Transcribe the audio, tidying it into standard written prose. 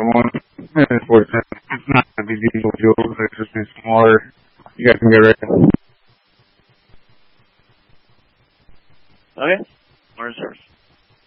one. And it's not going to be diesel fuel, it's just be smaller. You guys can get ready. Okay. More reserves.